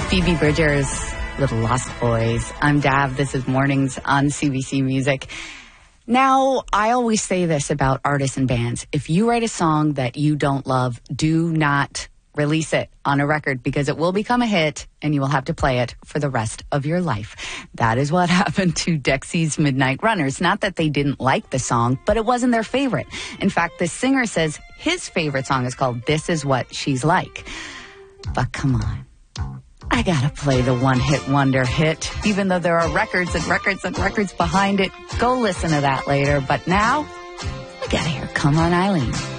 Phoebe Bridgers with Lost Boys. I'm Dav. This is Mornings on CBC Music. Now, I always say this about artists and bands. If you write a song that you don't love, do not release it on a record because it will become a hit and you will have to play it for the rest of your life. That is what happened to Dexy's Midnight Runners. Not that they didn't like the song, but it wasn't their favorite. In fact, the singer says his favorite song is called This Is What She's Like. But come on. I gotta play the one-hit wonder hit, even though there are records and records and records behind it. Go listen to that later. But now, we gotta hear Come On Eileen.